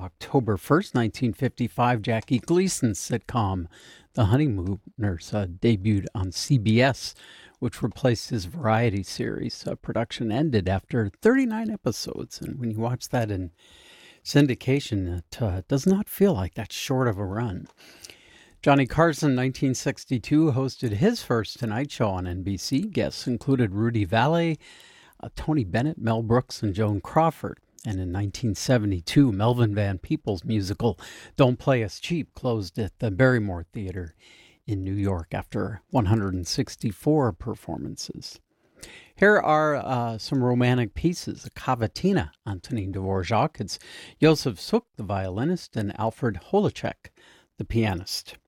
October 1st, 1955, Jackie Gleason's sitcom, The Honeymooners, debuted on CBS, which replaced his variety series. Production ended after 39 episodes, and when you watch that in syndication, it does not feel like that short of a run. Johnny Carson, 1962, hosted his first Tonight Show on NBC. Guests included Rudy Vallee, Tony Bennett, Mel Brooks, and Joan Crawford. And in 1972, Melvin Van Peebles' musical Don't Play Us Cheap closed at the Barrymore Theater in New York after 164 performances. Here are some romantic pieces. A Cavatina, Antonin Dvorak. It's Josef Suk, the violinist, and Alfred Holicek, the pianist.